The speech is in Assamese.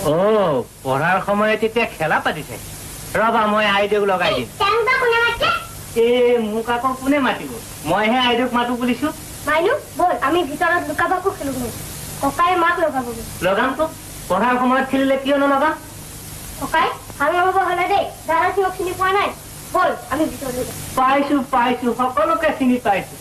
ও পঢ়াৰ সময়ত এতিয়া খেলা পাতিছে ৰবা মই আইদেউক লগাই দিম মোক আকৌ কোনে মাতিব মইহে আইদেউক মাতো বুলিছো মাইনু বল আমি ভিতৰত লুকাবাকো খেলো ককাই মাক লগাব লগাম তো পঢ়াৰ সময়ত খেলিলে কিয় নলগাম ককাই ভাল নহব হলে দেই দাদা সিহঁক চিনি পোৱা নাই বল আমি ভিতৰলৈ পাইছো সকলোকে চিনি পাইছো